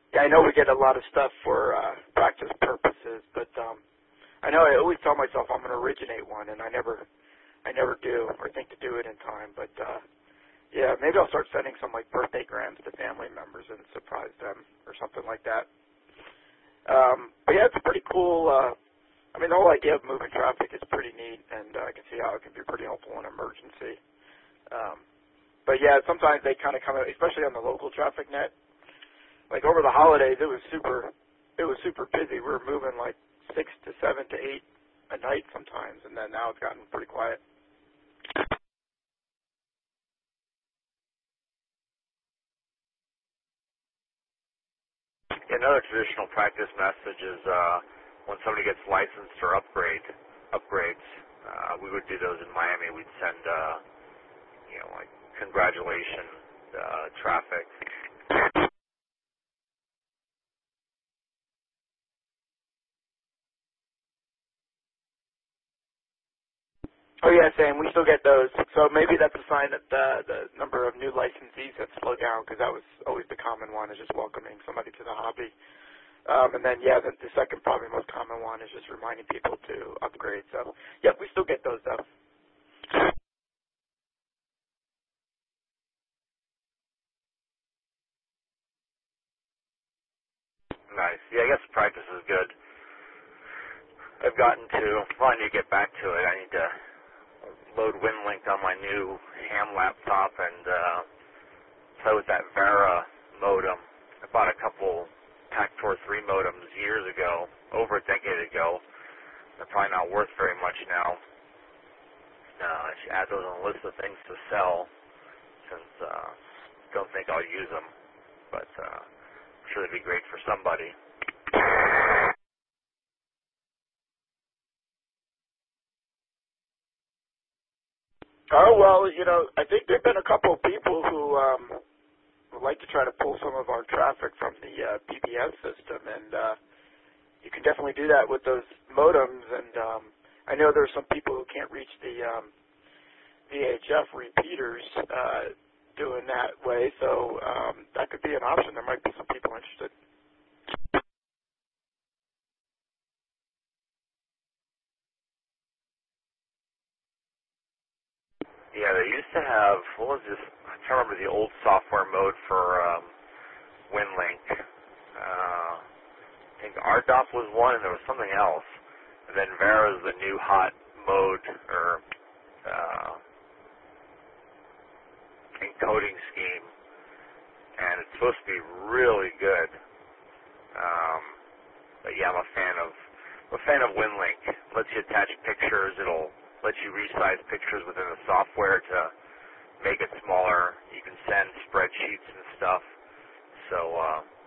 Yeah, I know we get a lot of stuff for practice purposes, but I know I always tell myself I'm going to originate one, and I never do or think to do it in time. But yeah, maybe I'll start sending some like birthday grams to family members and surprise them or something like that. But yeah, it's pretty cool. I mean, the whole idea of moving traffic is pretty neat, and I can see how it can be pretty helpful in an emergency. But yeah, sometimes they kind of come out, especially on the local traffic net. Like over the holidays, it was super busy. We were moving like 6 to 7 to 8 a night sometimes, and then now it's gotten pretty quiet. Another traditional practice message is when somebody gets licensed or upgrades. We would do those in Miami. We'd send like congratulations traffic. Oh yeah, Sam, we still get those. So maybe that's a sign that the number of new licensees have slowed down, because that was always the common one, is just welcoming somebody to the hobby. And then yeah, the second probably most common one is just reminding people to upgrade. So yeah, we still get those though. Nice. Yeah, I guess practice is good. I've gotten to, well, I need to get back to it. I need to load WinLink on my new ham laptop and play with that Vera modem. I bought a couple Pactor 3 modems years ago, over a decade ago. They're probably not worth very much now. I should add those on the list of things to sell, since I don't think I'll use them, but I'm sure they'd be great for somebody. Oh, well, I think there have been a couple of people who would like to try to pull some of our traffic from the PBS system, and you can definitely do that with those modems. And I know there's some people who can't reach the VHF repeaters doing that way, so that could be an option. There might be some people interested. Yeah, they used to have, what was this? I can't remember the old software mode for WinLink. I think RDOF was one, and there was something else. And then Vera is the new hot mode, or encoding scheme. And it's supposed to be really good. But yeah, I'm a fan of WinLink. Lets you attach pictures. It'll let you resize pictures within the software to make it smaller. You can send spreadsheets and stuff. So